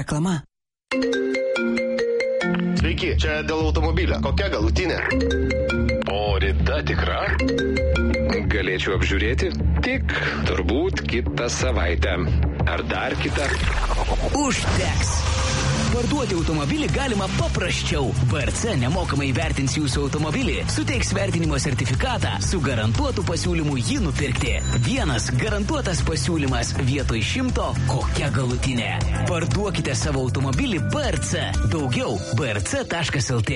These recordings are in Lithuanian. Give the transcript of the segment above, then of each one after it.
reklama. Sveiki, čia dėl automobilio. Kokia galutinė? O rida tikra? Galėčiau apžiūrėti? Tik turbūt kitą savaitę. Ar dar kitą? Užteks. Parduoti automobilį galima paprasčiau. BRC nemokamai vertins jūsų automobilį, suteiks vertinimo sertifikatą su garantuotu pasiūlymu jį nupirkti. Vienas garantuotas pasiūlymas vietoj 100, kokia galutinė. Parduokite savo automobilį BRC. Daugiau brc.lt.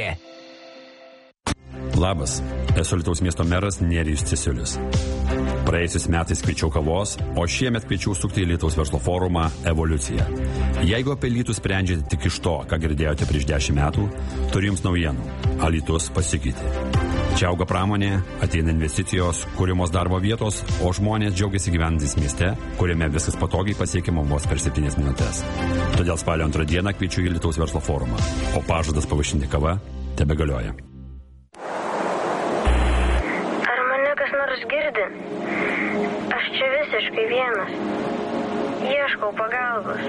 Labas, esu Alytaus miesto meras Nerijus Cesiulis. Praėjusiais metais kviečiau kavos, o šiemet kviečiau sukti į Alytaus verslo forumą Evoliucija. Jeigu apie Alytų sprendžiate tik iš to, ką girdėjote prieš 10 metų, turiu jums naujienų. Alytus pasikeitė. Čia auga pramonė, ateina investicijos, kūrimos darbo vietos, o žmonės džiaugiasi gyvenantys mieste, kuriame viskas patogiai pasiekiama vos per 7 minutės. Todėl spalio 2 dieną kviečiu į Alytaus verslo forumą, o pažadas pavaišinti kava tebegalioja. Girdi? Aš čia visiškai vienas. Ieškau pagalbos.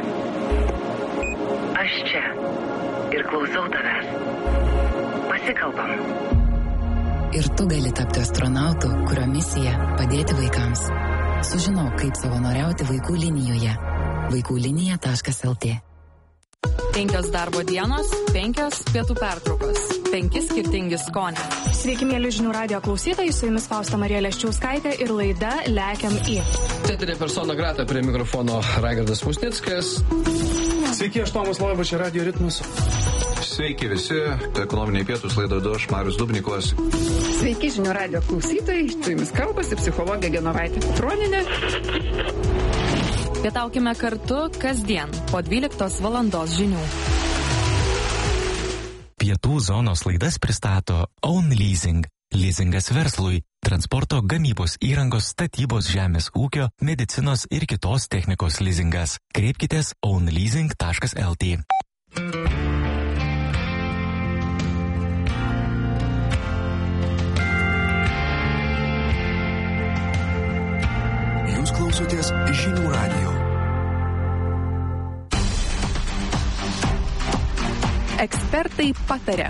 Aš čia ir klausau tavęs. Pasikalbam. Ir tu gali tapti astronautu, kurio misija padėti vaikams. Sužinok, kaip savanoriauti vaikų linijoje. vaikųlinija.lt. 5 darbo dienos, 5 pietų pertraukos, 5 skirtingi skoniai. Sveiki, mėly žinių radijo klausytojai, su jumis Fausta Marija Leščiauskaitė ir laida Lekiam į. Teterė persona grata, prie mikrofono Raigardas Musnickas. Sveiki, aš Tomas Loiba, čia Radio Ritmas. Sveiki visi, ekonominiai pietus laido aš, Marius Dubnikovas. Sveiki, žinių radijo klausytojai, su jumis kalbasi psichologė Genovaitė Petroninė. Pietaukime kartu kasdien po 12 valandos žinių. Pietų zonos laidas pristato Own Leasing. Leasingas verslui, transporto, gamybos įrangos, statybos, žemės ūkio, medicinos ir kitos technikos leasingas. Kreipkitės ownleasing.lt. Jūs klausotės žinių radijo. Ekspertai pataria.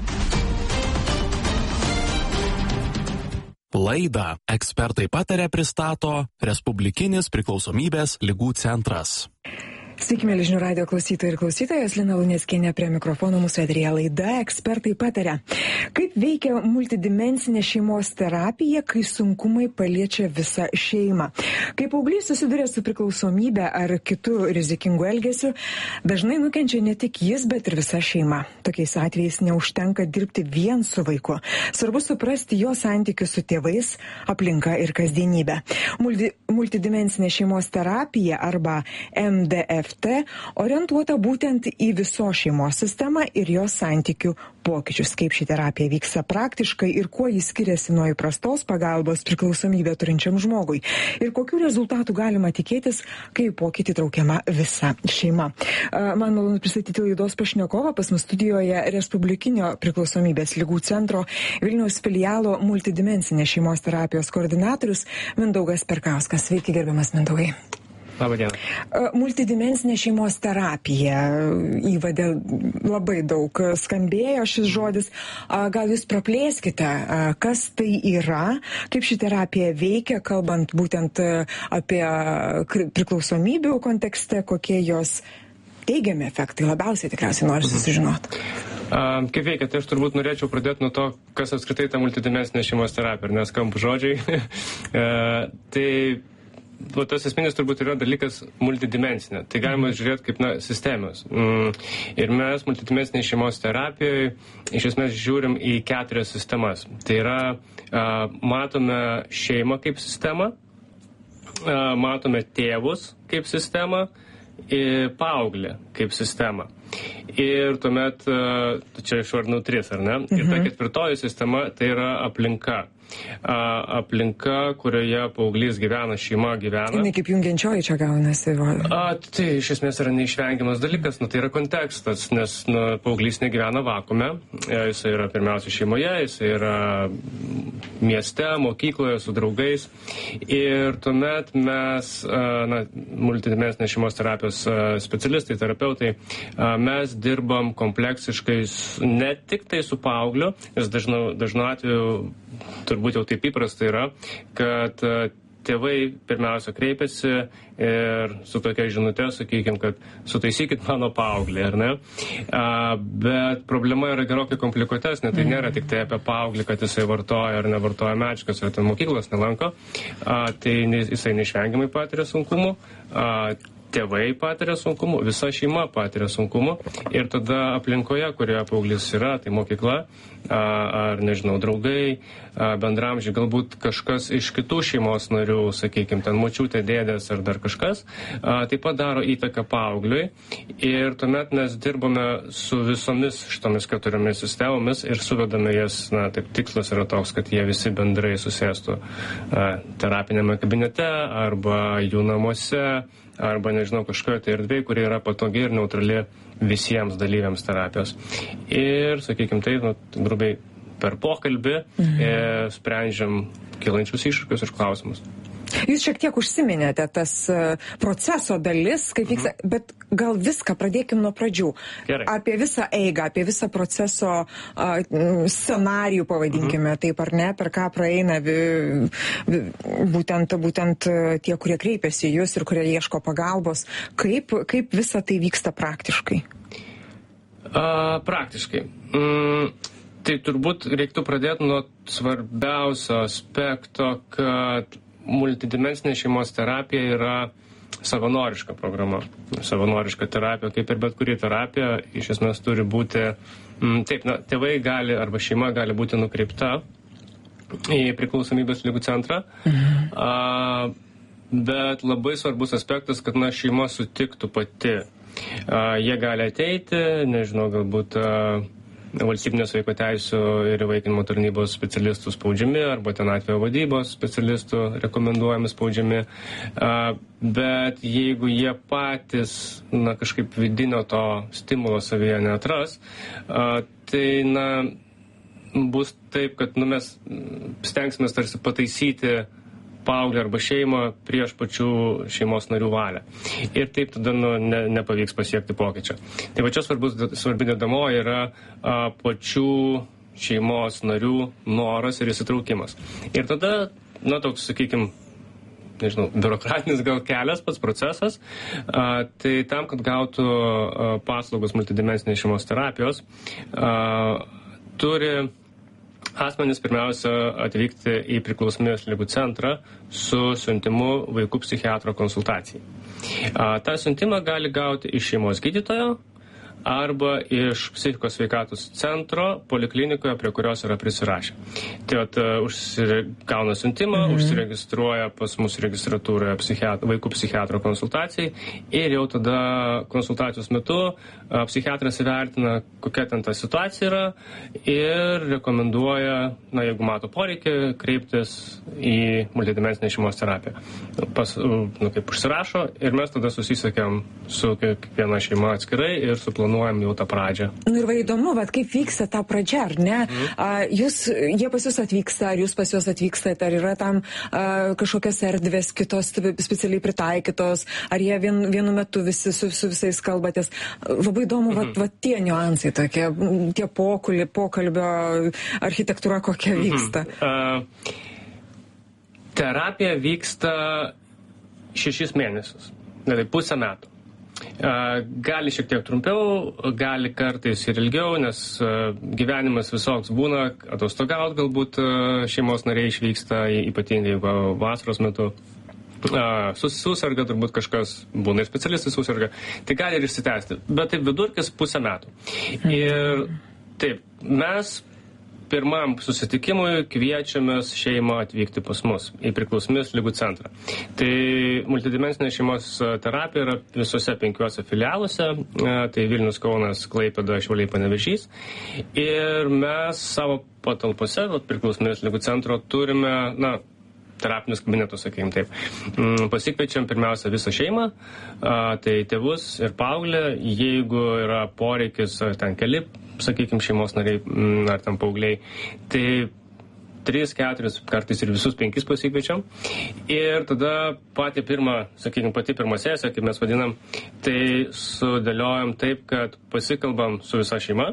Laidą Ekspertai pataria pristato Respublikinis priklausomybės ligų centras. Sveiki, mėly žinių radijo klausytojai ir klausytojos, Lina Luneckienė prie mikrofono, mūsų eteryje laida Ekspertai pataria. Kaip veikia multidimensinė šeimos terapija, kai sunkumai paliečia visą šeimą? Kai paauglys susiduria su priklausomybė ar kitų rizikingų elgesių, dažnai nukenčia ne tik jis, bet ir visa šeima. Tokiais atvejais neužtenka dirbti vien su vaiku. Svarbu suprasti jo santykius su tėvais, aplinka ir kasdienybė. Multidimensinė šeimos terapija arba MDFT orientuota būtent į visos šeimos sistemą ir jos santykių pokyčius. Kaip ši terapija vyksta praktiškai ir kuo jis skiriasi nuo įprastos pagalbos priklausomybę turinčiam žmogui. Ir kokių rezultatų galima tikėtis, kai pokytį traukiama visa šeima. Man malonu pristatyti laidos pašnekovą, pas mus studijoje Respublikinio priklausomybės ligų centro Vilniaus filialo multidimensinės šeimos terapijos koordinatorius Mindaugas Perkauskas. Sveiki, gerbiamas Mindaugai. Labą dieną. Multidimensinė šeimos terapija, įvade labai daug skambėjo šis žodis. Gal jūs praplėskite, kas tai yra, kaip ši terapija veikia, kalbant būtent apie priklausomybių kontekste, kokie jos teigiami efektai labiausiai tikriausiai nori susižinoti. Kaip veikia, tai aš turbūt norėčiau pradėti nuo to, kas apskritai ta multidimensinė šeimos terapija, nes skambų žodžiai. Tas esminis turbūt yra dalykas multidimensinė. Tai galima žiūrėti kaip sistemos. Ir mes multidimensinė šeimos terapijoje iš esmės žiūrim į 4 sistemas. Tai yra, matome šeimą kaip sistemą, matome tėvus kaip sistemą, paauglį kaip sistemą. Ir tuomet, čia išvardinau 3, ar ne? Ir ta 4 sistema tai yra aplinka. Aplinka, kurioje paauglys gyvena, šeima gyvena. Ne kaip jungiančioji čia gaunasi. Tai iš esmės yra neišvengiamas dalykas, tai yra kontekstas, nes paauglys negyvena vakume, jis yra pirmiausia šeimoje, jis yra mieste, mokykloje, su draugais. Ir tuomet mes, multidimensinės šeimos terapijos specialistai, terapeutai, mes dirbam kompleksiškai ne tik tai su paaugliu, nes dažnu atveju turbūt jau taip įprasta yra, kad tėvai pirmiausia kreipiasi ir su tokia žinute, sakykime, kad sutaisykit mano paauglį, ar ne? Bet problema yra gerokai komplikuotesnė, tai nėra tik tai apie paauglį, kad jisai vartoja ar nevartoja medžiagas, ar ten mokyklos nelanko, tai jisai neišvengiamai patiria sunkumų, tėvai patiria sunkumų, visa šeima patiria sunkumų ir tada aplinkoje, kurioje paauglys yra, tai mokykla, ar, nežinau, draugai, bendramžiai, galbūt kažkas iš kitų šeimos narių, sakykime, ten močiutė, dėdės ar dar kažkas, taip pat daro įtaką paaugliui ir tuomet mes dirbame su visomis šitomis 4 sistemomis ir suvedame jas, taip tikslas yra toks, kad jie visi bendrai susėstų terapinėme kabinete arba jų namuose, arba, nežinau, kažkoje tai erdvėje, kuri yra patogi ir neutrali visiems dalyviams terapijos. Ir, sakykime, tai, grubiai, per pokalbį sprendžiam kilančius iššūkius ir klausimus. Jūs šiek tiek užsiminėte tas proceso dalis, kaip vyksta, bet gal viską pradėkim nuo pradžių. Gerai. Apie visą eigą, apie visą proceso scenarijų, pavadinkime taip ar ne, per ką praeina būtent tie, kurie kreipiasi į jūs ir kurie ieško pagalbos. Kaip visa tai vyksta praktiškai? Praktiškai. Tai turbūt reiktų pradėti nuo svarbiausio aspekto, kad multidimensinė šeimos terapija yra savanoriška programa. Savanoriška terapija, kaip ir bet kuri terapija, iš esmės turi būti, tėvai gali arba šeima gali būti nukreipta į priklausomybės ligų centrą, bet labai svarbus aspektas, kad šeima sutiktų pati. Jie gali ateiti, nežinau, galbūt valstybinės vaiko teisių ir įvaikinimo tarnybos specialistų spaudžiami arba ten atvejo vadybos specialistų rekomenduojami spaudžiami, bet jeigu jie patys kažkaip vidinio to stimulo savyje neatras, tai bus taip, kad mes stengsime tarsi pataisyti paauglį arba šeimą prieš pačių šeimos narių valią. Ir taip tada nepavyks pasiekti pokyčio. Tai va čia svarbi dedamoji yra pačių šeimos narių noras ir įsitraukimas. Ir tada, toks, sakykime, nežinau, biurokratinis gal kelias, pats procesas, tai tam, kad gautų paslaugos multidimensinės šeimos terapijos, turi asmenys pirmiausia atvykti į priklausomybės ligų centrą su siuntimu vaikų psichiatro konsultacijai. Ta siuntimą gali gauti iš šeimos gydytojo arba iš psichikos sveikatos centro poliklinikoje, prie kurios yra prisirašę. Tai gauna siuntimą, užsiregistruoja pas mus registratūroje vaikų psichiatro konsultacijai ir jau tada konsultacijos metu psichiatras įvertina, kokia ten ta situacija yra ir rekomenduoja, jeigu mato poreikį, kreiptis į multidimensinę šeimos terapiją. Kaip užsirašo ir mes tada susisiekėm su kiekviena šeima atskirai ir suplanuojam jau tą pradžią. Ir įdomu, kaip vyksta ta pradžia, ar ne? Jie pas jūs atvyksta, ar jūs pas juos atvykstate, ar yra tam kažkokios erdvės kitos specialiai pritaikytos, ar jie vienu metu visi su visais kalbatės. Labai įdomu, tie niuansai tokie, tie pokalbio architektūra kokia vyksta. Terapija vyksta 6 mėnesius, pusę metų. Gali šiek tiek trumpiau, gali kartais ir ilgiau, nes gyvenimas visoks būna, atostogaut galbūt šeimos nariai išvyksta, ypatingai jeigu vasaros metu susirga, turbūt kažkas būna ir specialistai susirga, tai gali ir išsitęsti, bet taip vidurkis pusę metų. Ir taip, mes pirmam susitikimui kviečiamės šeimą atvykti pas mus į priklausomybės ligų centrą. Tai multidimensinė šeimos terapija yra visose 5 filialuose, tai Vilnius, Kaunas, Klaipėda, Šiauliai, Panevėžys. Ir mes savo patalpose, priklausomybės ligų centro, turime, terapinius kabinetus, sakykime taip. Pasikviečiam pirmiausia visą šeimą, tai tėvus ir paauglį, jeigu yra poreikis, ar ten keli, sakykime, šeimos nariai, ar ten paaugliai, tai 3-4, kartais ir visus 5 pasikviečiam. Ir tada pati pirma sesija, kaip mes vadinam, tai sudėliojam taip, kad pasikalbam su visa šeima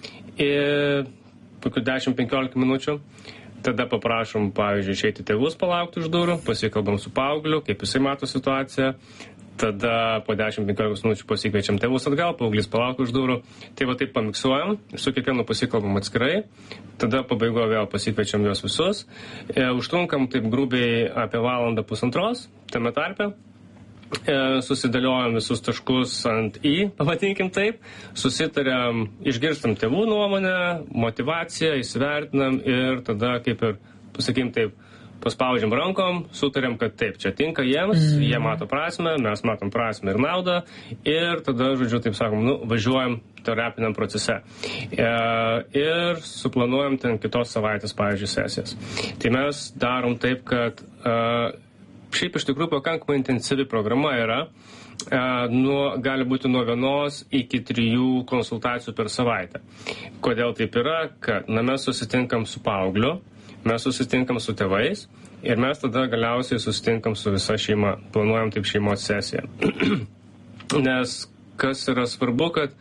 ir kokių 10-15 minučių. Tada paprašom, pavyzdžiui, išeiti tėvus palaukti už durų, pasikalbam su paaugliu, kaip jisai mato situaciją. Tada po 10-15 minučių pasikviečiam tėvus atgal, paauglys palaukia už durų. Tai va taip pamiksuojam, su kiekvienu pasikalbam atskirai. Tada pabaigoje vėl pasikviečiam juos visus. Užtrunkam taip grubiai apie 1-1.5 tame tarpe. Susidėliojam visus taškus ant I, pavadinkim taip. Susitariam, išgirstam tėvų nuomonę, motyvaciją, įsivertinam ir tada kaip ir, pasakykim taip, paspaudžiam rankom, sutariam, kad taip, čia tinka jiems, jie mato prasmę, mes matom prasmę ir naudą ir tada, žodžiu, taip sakom, važiuojam terapiniam procese. Ir suplanuojam ten kitos savaitės, pavyzdžiui, sesijas. Tai mes darom taip, kad šiaip iš tikrųjų pakankamai intensyvi programa yra, gali būti nuo 1 iki 3 konsultacijų per savaitę. Kodėl taip yra? Kad mes susitinkam su paaugliu, mes susitinkam su tėvais ir mes tada galiausiai susitinkam su visa šeima. Planuojam taip šeimos sesiją. Nes kas yra svarbu, kad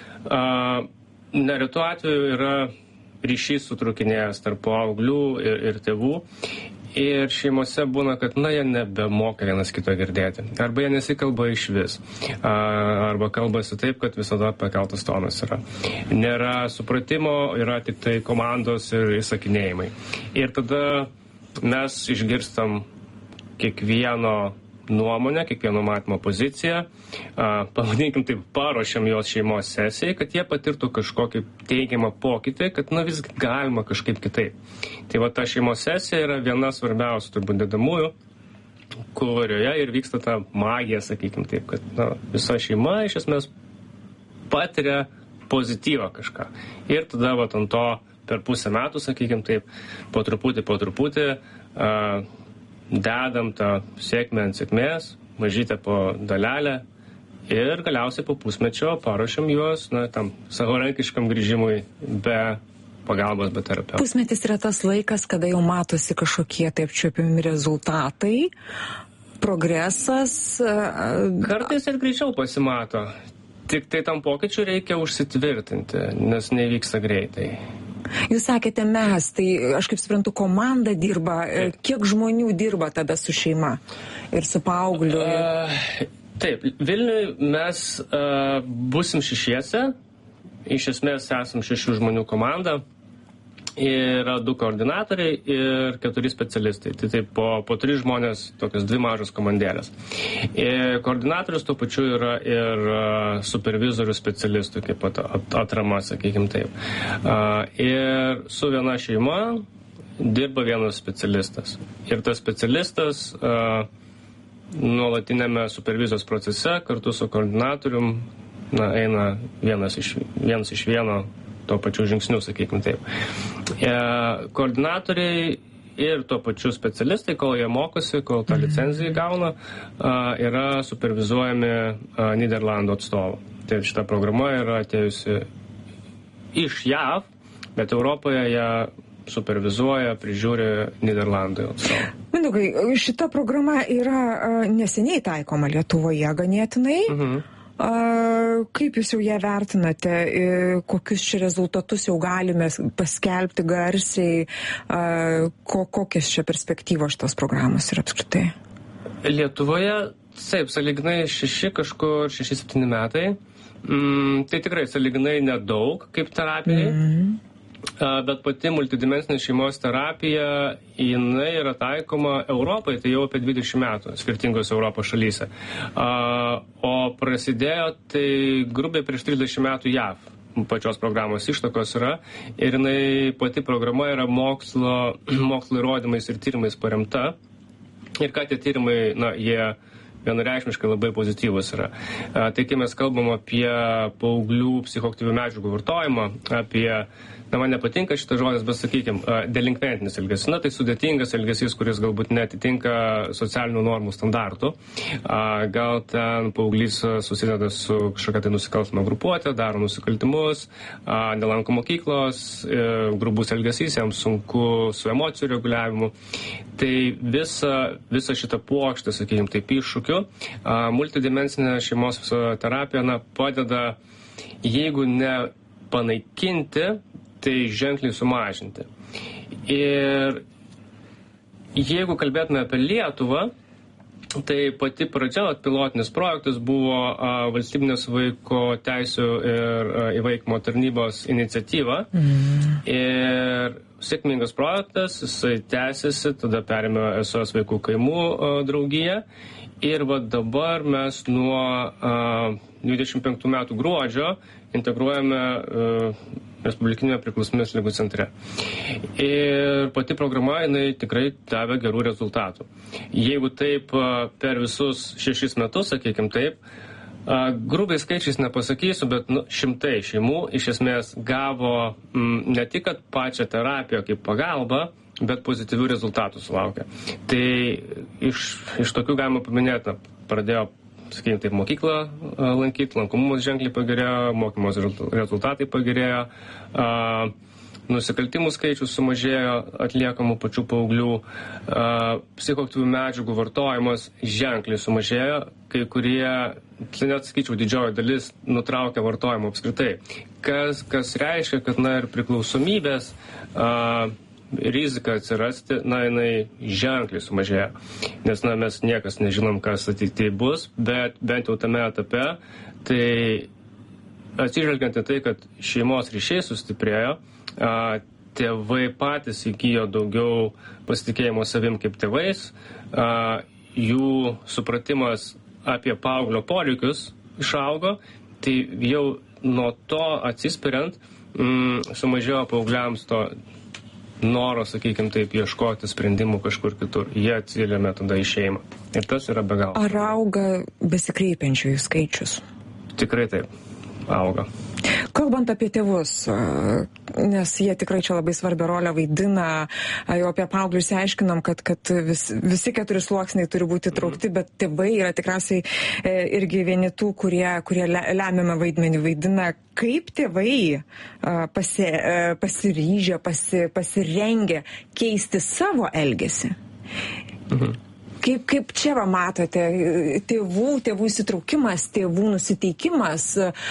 neretu atveju yra ryšys sutrukinėjęs tarp paauglių ir tėvų. Ir šeimose būna, kad, jie nebemoka vienas kito girdėti. Arba jie nesikalba iš vis. Arba kalbasi taip, kad visada pakeltas tonas yra. Nėra supratimo, yra tik tai komandos ir įsakinėjimai. Ir tada mes išgirstam kiekvieno nuomonę, kiekvieno matymo poziciją, pavadinkim taip, paruošiam jos šeimos sesijai, kad jie patirtų kažkokį teigiamą pokytį, kad visgi galima kažkaip kitaip. Tai va ta šeimos sesija yra viena svarbiausių turbūt dedamųjų, kurioje ir vyksta ta magija, sakykim taip, kad visa šeima iš esmės patiria pozityvą kažką. Ir tada va ant to per pusę metų, sakykim taip, po truputį dedam tą sėkmę ant sėkmės, mažytę po dalelę ir galiausiai po pusmečio paruošiam juos tam savarankiškam grįžimui be pagalbos, be terapeuto. Pusmetis yra tas laikas, kada jau matosi kažkokie taip apčiuopiami rezultatai, progresas. Kartais ir greičiau pasimato. Tik tai tam pokyčiu reikia užsitvirtinti, nes nevyksta greitai. Jūs sakėte mes, tai aš kaip suprantu, komanda dirba, kiek žmonių dirba tada su šeima ir su paaugliu? Taip, Vilniui mes būsim 6, iš esmės esam 6 žmonių komanda, yra 2 koordinatoriai ir 4 specialistai. Tai taip po 3 žmonės, tokios 2 mažos komandėlės. Koordinatorius tuo pačiu yra ir supervizorių specialistų, kaip atrama, sakykim taip. Ir su viena šeima dirba vienas specialistas. Ir tas specialistas nuolatinėme supervizijos procese kartu su koordinatorium eina vienas iš vieno tuo pačiu žingsniu, sakykim taip. Koordinatoriai ir tuo pačiu specialistai, kol jie mokosi, kol tą licenciją gauna, yra supervizuojami Nyderlandų atstovų. Tai šita programa yra atėjusi iš JAV, bet Europoje ją supervizuoja, prižiūri Nyderlandų atstovų. Mindaugai, šita programa yra neseniai taikoma Lietuvoje ganėtinai. Kaip jūs jau ją vertinate, kokius čia rezultatus jau galime paskelbti garsiai, kokias čia perspektyvos šitos programos yra apskritai? Lietuvoje, taip, sąlyginai 6-7 metai, tai tikrai sąlyginai nedaug kaip terapijai. Bet pati multidimensinė šeimos terapija, jinai yra taikoma Europai, tai jau apie 20 metų skirtingos Europos šalyse. O prasidėjo tai grubiai prieš 30 metų JAV. Pačios programos ištakos yra ir jinai pati programa yra mokslo įrodymais ir tyrimais paremta. Ir ką tie tyrimai, jie vienareikšmiškai labai pozityvus yra. Tai kai mes kalbam apie paauglių psichoaktyvių medžiagų vartojimą, apie, man nepatinka šitas žodis, bet sakykime, delinkventinis elgesys. Tai sudėtingas elgesys, kuris galbūt netitinka socialinių normų standartų. Gal ten paauglys susideda su kažkokia tai nusikalstama grupuotė, daro nusikaltimus, nelanko mokyklos, grubus elgesys, jam sunku su emocijų reguliavimu. Tai visa šita puokštė, sakykime, taip iššūkių, multidimensinė šeimos terapija padeda, jeigu ne panaikinti, tai ženkliai sumažinti. Ir jeigu kalbėtume apie Lietuvą, tai pati pradžia, pilotinis projektas buvo valstybinės vaiko teisių ir įvaikymo tarnybos iniciatyva. Ir sėkmingas projektas, jisai tęsiasi, tada perėmė SOS vaikų kaimų draugiją. Ir dabar mes nuo 25 metų gruodžio integruojame Respublikinėme priklausomybės ligų centre. Ir pati programa, jinai tikrai davė gerų rezultatų. Jeigu taip per visus 6 metus, sakykime taip, grubiai skaičiais nepasakysiu, bet 100 šeimų iš esmės gavo ne tik pačią terapiją kaip pagalbą, bet pozityvių rezultatų sulaukė. Tai iš tokių galima paminėti, pradėjo, sakykime, taip, mokyklą lankyti, lankomumas ženkliai pagerėjo, mokymos rezultatai pagerėjo, nusikaltimų skaičius sumažėjo atliekamų pačių paauglių, psichoaktyvių medžiagų vartojimas ženkliai sumažėjo, kai kurie, net sakyčiau, didžioji dalis nutraukė vartojimą apskritai. Kas reiškia, kad ir priklausomybės rizika atsirasti, jinai ženkliai sumažėjo. Nes, mes niekas nežinom, kas ateityje bus, bet bent jau tame etape, tai atsižvelgiant į tai, kad šeimos ryšiai sustiprėjo, tėvai patys įgijo daugiau pasitikėjimo savim kaip tėvais, jų supratimas apie paauglio poreikius išaugo, tai jau nuo to atsispiriant sumažėjo paaugliams to noro, sakykime taip, ieškoti sprendimų kažkur kitur. Jie atsiliamė tada į šeimą. Ir tas yra be galo. Ar auga besikreipiančiųjų skaičius? Tikrai taip, auga. Kalbant apie tėvus, nes jie tikrai čia labai svarbią rolę vaidina, jau apie paauglius aiškinam, kad visi 4 sluoksniai turi būti traukti, bet tėvai yra tikriausiai irgi vieni tų, kurie lemiamą vaidmenį vaidina. Kaip tėvai pasiryžę, pasirengę keisti savo elgesį? Kaip čia matote tėvų įsitraukimas, tėvų nusiteikimas,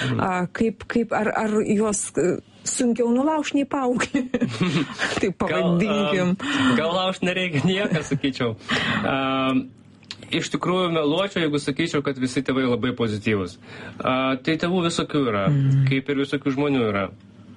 ar juos sunkiau nulaužti nei paauglį? Taip pavadinkim. Gal laužti nereikia nieką, sakyčiau. Iš tikrųjų meluočiau, jeigu sakyčiau, kad visi tėvai labai pozityvus. Tai tėvų visokių yra, kaip ir visokių žmonių yra.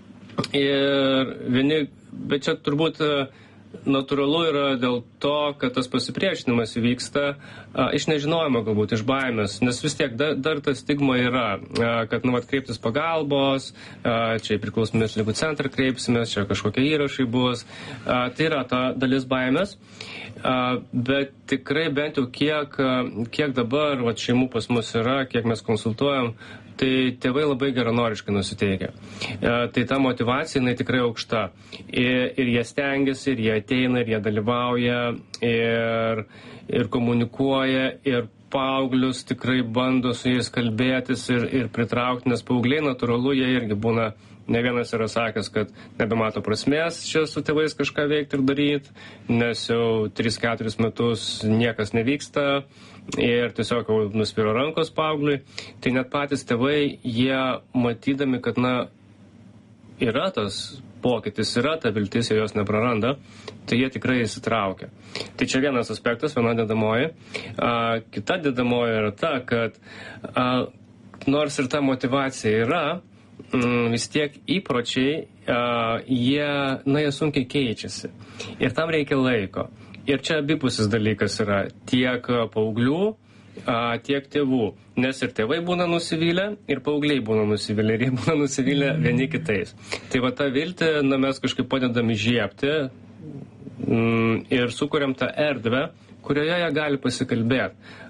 Bet čia turbūt natūralu yra dėl to, kad tas pasipriešinimas įvyksta iš nežinojimo galbūt, iš baimės, nes vis tiek dar ta stigma yra, kad kreiptis pagalbos, čia į priklausomybės ligų centrą kreipsimės, čia kažkokie įrašai bus, tai yra ta dalis baimės, bet tikrai bent jau kiek dabar šeimų pas mus yra, kiek mes konsultuojam, tai tėvai labai geranoriškai nusiteikia. Tai ta motyvacija, jinai tikrai aukšta. Ir jie stengiasi, ir jie ateina, ir jie dalyvauja, ir komunikuoja, ir paauglius tikrai bando su jais kalbėtis ir pritraukti, nes paaugliai natūralu, jie irgi būna, ne vienas yra sakęs, kad nebemato prasmės čia su tėvais kažką veikti ir daryti, nes jau 3-4 metus niekas nevyksta ir tiesiog nuspiro rankos paaugliui. Tai net patys tėvai, jie matydami, kad yra tas pokytis, yra ta viltis, jie jos nepraranda, tai jie tikrai įsitraukia. Tai čia vienas aspektas, viena dedamoji. Kita dedamoji yra ta, kad nors ir ta motyvacija yra, vis tiek įpročiai, jie sunkiai keičiasi. Ir tam reikia laiko. Ir čia abipusis dalykas yra tiek paauglių, tiek tėvų. Nes ir tėvai būna nusivylę, ir paaugliai būna nusivylę, ir jie būna nusivylę vieni kitais. Tai tą viltį mes kažkaip padedam įžiebti ir sukuriam tą erdvę, kurioje jie gali pasikalbėti.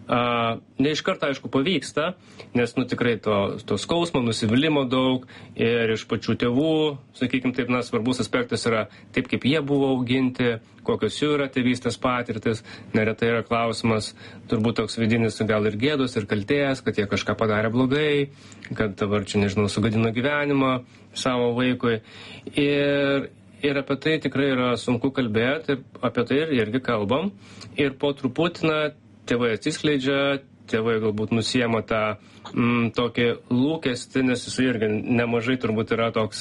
Ne iš karto, aišku, pavyksta, nes tikrai to skausmo, nusivylimų daug ir iš pačių tėvų, sakykime taip, svarbus aspektas yra taip, kaip jie buvo auginti, kokios jų yra tėvystės patirtis. Neretai yra klausimas, turbūt toks vidinis gal ir gėdos, ir kaltės, kad jie kažką padarė blogai, kad dabar čia, nežinau, sugadino gyvenimą savo vaikui. Ir apie tai tikrai yra sunku kalbėti, ir apie tai irgi kalbam. Ir po truputį, tėvai atsiskleidžia, tėvai galbūt nusiema tą tokį lūkestį, nes jis irgi nemažai turbūt yra toks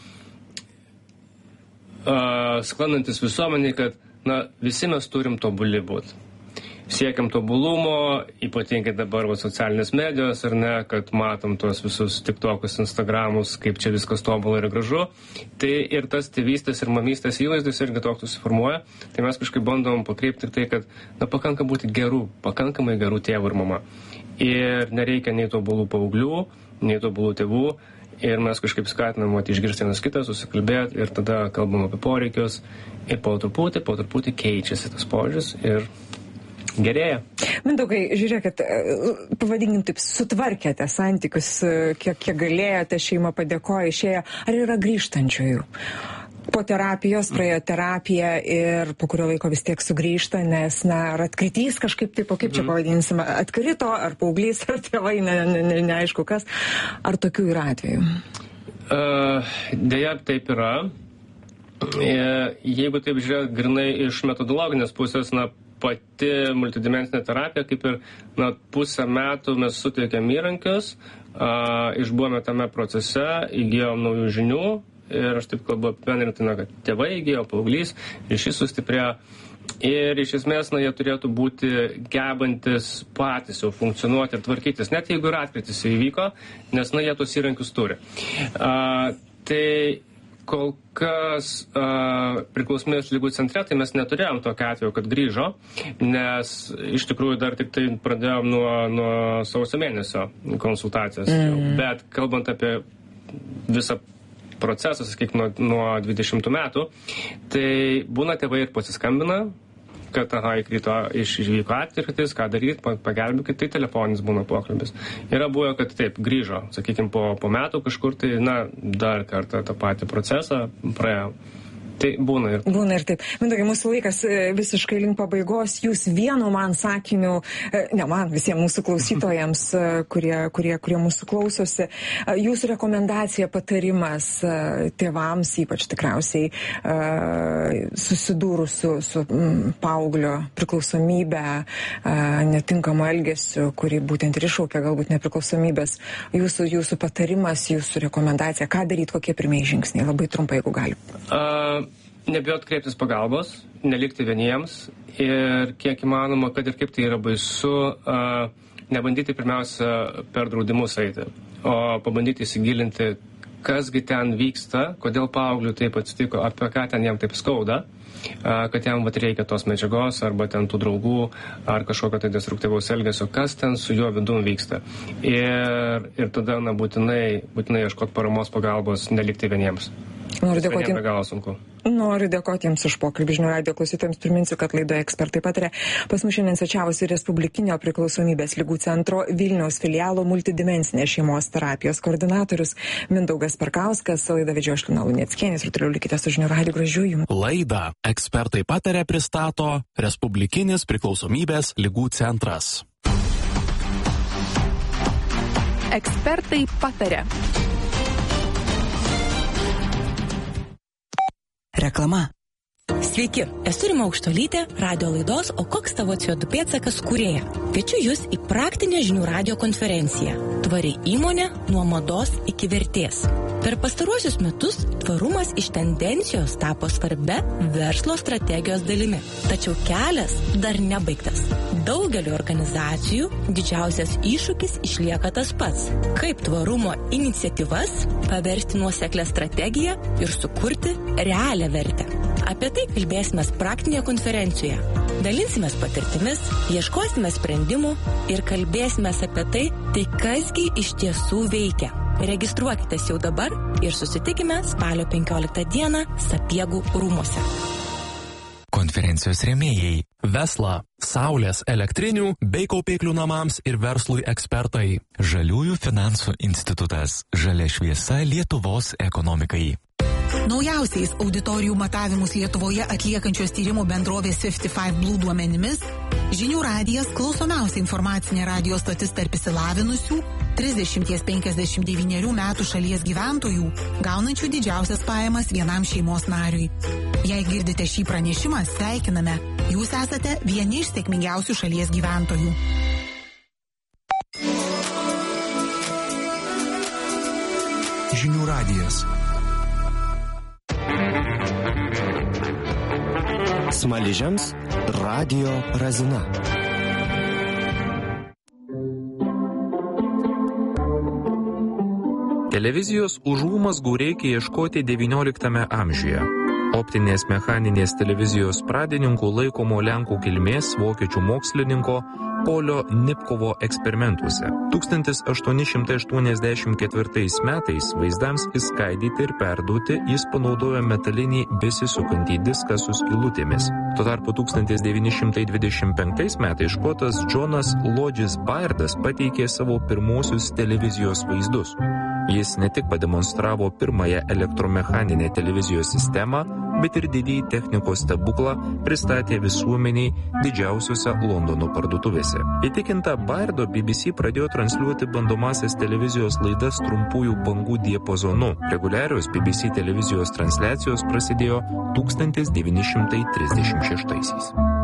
sklandantis visuomeniai, kad visi mes turim tobuli būti. Siekiam tobulumo, ypatingai dabar socialinės medijos, ar ne, kad matom tuos visus TikTokus, Instagramus, kaip čia viskas tobula ir gražu. Tai ir tas tėvystės ir mamystės įvaizdis irgi toks susiformuoja. Tai mes kažkaip bandom pakreipti tai, kad pakanka būti pakankamai gerų tėvų ir mama. Ir nereikia nei tobulų paauglių, nei tobulų tėvų. Ir mes kažkaip skatinam išgirsti vienas kitą, susikalbėti ir tada kalbam apie poreikius. Ir po truputį keičiasi tas požiūris ir gerėja. Mindaugai, žiūrėkit, pavadinkim taip, sutvarkėte santykius, kiek galėjote, šeima padėkoja, išėjo. Ar yra grįžtančiųjų? Po terapijos, praėjo terapiją ir po kurio laiko vis tiek sugrįžta, nes, ar atkritys kažkaip taip, o kaip čia pavadinsime, atkrito, ar paauglys, ar tėvai, neaišku kas. Ar tokių yra atvejų? Deja, taip yra. Jeigu taip žiūrėt grinai iš metodologinės pusės, pati multidimensinė terapija, kaip ir pusę metų mes suteikėm įrankius, išbuvome tame procese, įgijom naujų žinių ir aš taip kalbu apibendrinti, kad tėvai įgijo, paauglys, ryšys sustiprėjo ir iš esmės jie turėtų būti gebantis patys jau funkcionuoti ir tvarkytis, net jeigu ir atkritis įvyko, nes jie tos įrankius turi. Tai kol kas priklausomybės ligų centre, tai mes neturėjom tokio atveju, kad grįžo, nes iš tikrųjų dar tik tai pradėjom nuo sausio mėnesio konsultacijas. Bet kalbant apie visą procesą, sakykime, nuo 20 metų, tai būna tėvai ir pasiskambina, kad išvyko atkirtis, ką daryti, pagelbėkit, tai telefoninis būna pokalbis. Yra buvę, kad taip, grįžo, sakykime, po metų kažkur, tai dar kartą tą patį procesą praėjo. Tai būna ir. Būna ir taip. Mindaugai, mūsų laikas visiškai link pabaigos. Jūs vienu man sakiniu, ne man, visiems mūsų klausytojams, kurie mūsų klausosi, jūsų rekomendacija, patarimas tėvams, ypač tikriausiai susidūrus su paauglio priklausomybė, netinkamu elgesiu, kuri būtent ir iššaukia galbūt nepriklausomybės. Jūsų patarimas, jūsų rekomendacija, ką daryti, kokie pirmieji žingsniai, labai trumpai, jeigu gali. Nebijot kreiptis pagalbos, nelikti vieniems ir kiek įmanoma, kad ir kaip tai yra baisu, nebandyti pirmiausia per draudimus eiti, o pabandyti įsigilinti, kasgi ten vyksta, kodėl paaugliui taip atsitiko, apie ką ten jam taip skauda, kad jam reikia tos medžiagos arba ten tų draugų ar kažkokio tai destruktyvaus elgesio, kas ten su juo vidum vyksta. Ir tada būtinai ieškoti paramos pagalbos, nelikti vieniems. Noriu dėkoti Jums už pokalbį. Žinių radijo klausytojams priminsiu, kad laidoje Ekspertai pataria. Pas mus šiandien svečiavosi Respublikinio priklausomybės ligų centro Vilniaus filialo multidimensinės šeimos terapijos koordinatorius Mindaugas Perkauskas. Laidą vedžiojo aš Lina Luneckienė ir toliau likite su Žinių radiju. Gražių Jums. Laidą Ekspertai pataria pristato Respublikinis priklausomybės ligų centras. Ekspertai pataria. Reklama. Sveiki, esu Rima Aukštuolytė, radio laidos O koks tavo CO2 pėdsakas kūrėja. Kviečiu Jūs į praktinę Žinių radijo konferenciją Tvari įmonė nuo mados iki vertės. Per pastaruosius metus tvarumas iš tendencijos tapo svarbia verslo strategijos dalimi. Tačiau kelias dar nebaigtas. Daugeliu organizacijų didžiausias iššūkis išlieka tas pats. Kaip tvarumo iniciatyvas paversti nuoseklę strategiją ir sukurti realią vertę. Apie tai kalbėsime praktinėje konferencijoje. Dalinsimės patirtimis, ieškosime sprendimų ir kalbėsime apie tai kasgi iš tiesų veikia. Registruokitės jau dabar ir susitikime spalio 15 dieną Sapiegų rūmuose. Konferencijos rėmėjai Vesla, saulės, elektrinių bei kaupiklių namams ir verslui ekspertai. Žaliųjų finansų institutas. Žalia šviesa Lietuvos ekonomikai. Naujausiais auditorijų matavimus Lietuvoje atliekančios tyrimų bendrovės 55 Blue duomenimis, Žinių radijas klausomiausia informacinė radio stotis tarp išsilavinusių 30-59 metų šalies gyventojų, gaunančių didžiausias pajamas vienam šeimos nariui. Jei girdite šį pranešimą, sveikiname. Jūs esate vieni iš sėkmingiausių šalies gyventojų. Žinių radijas. Smaližiams radio razina. Televizijos užuomazgų reikia ieškoti XIX amžiuje. Optinės mechaninės televizijos pradininku laikomo lenkų kilmės vokiečių mokslininko Polio Nipkovo eksperimentuose. 1884 metais vaizdams įskaidyti ir perduoti jis panaudojo metalinį besisukantį diską su skylutėmis. Tuo tarpu 1925 metais škotas Džonas Lodžis Bairdas pateikė savo pirmosius televizijos vaizdus. Jis ne tik pademonstravo pirmąją elektromechaninę televizijos sistemą, bet ir didįjį technikos stebuklą pristatė visuomeniai didžiausiose Londono parduotuvėse. Įtikinta Bairdo, BBC pradėjo transliuoti bandomasias televizijos laidas trumpųjų bangų diapazonu. Reguliarios BBC televizijos transliacijos prasidėjo 1936.